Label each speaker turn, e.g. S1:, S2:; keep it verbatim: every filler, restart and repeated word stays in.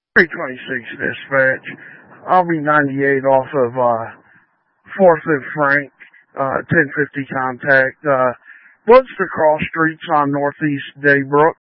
S1: three twenty-six dispatch. I'll be ninety-eight off of, uh, fourth and Frank, uh, ten fifty contact. Uh, what's the cross streets on Northeast Daybrook?